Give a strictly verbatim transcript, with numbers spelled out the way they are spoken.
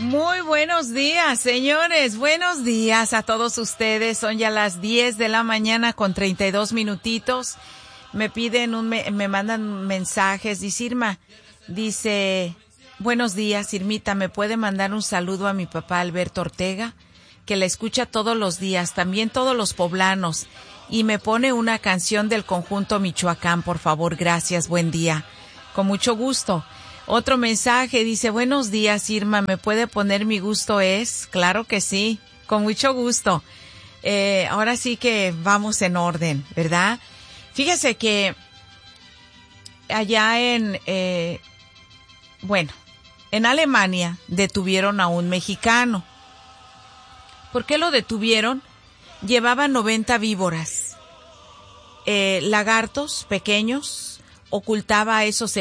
Muy buenos días, señores. Buenos días a todos ustedes. Son ya las diez de la mañana con treinta y dos minutitos. Me piden un, me, me mandan mensajes. Dice Irma, dice, buenos días, Irmita, ¿me puede mandar un saludo a mi papá Alberto Ortega? Que la escucha todos los días, también todos los poblanos. Y me pone una canción del conjunto Michoacán, por favor. Gracias, buen día. Con mucho gusto. Otro mensaje dice, buenos días, Irma, ¿me puede poner Mi Gusto Es? Claro que sí, con mucho gusto. Eh, ahora sí que vamos en orden, ¿verdad? Fíjese que allá en, eh, bueno, en Alemania detuvieron a un mexicano. ¿Por qué lo detuvieron? Llevaba noventa víboras, eh, lagartos pequeños, ocultaba esos